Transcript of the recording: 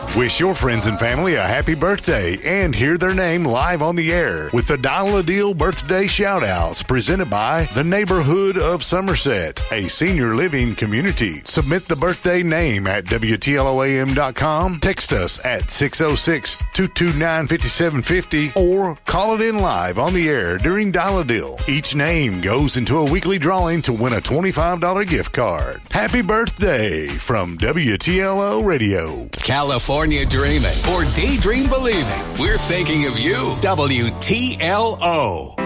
Wish your friends and family a happy birthday and hear their name live on the air with the Dial a Deal birthday shout-outs presented by the Neighborhood of Somerset, a senior living community. Submit the birthday name at WTLOAM.com, text us at 606-229-5750, or call it in live on the air during Dial a Deal. Each name goes into a weekly drawing to win a $25 gift card. Happy birthday from WTLO Radio. California dreaming or daydream believing. We're thinking of you. WTLO.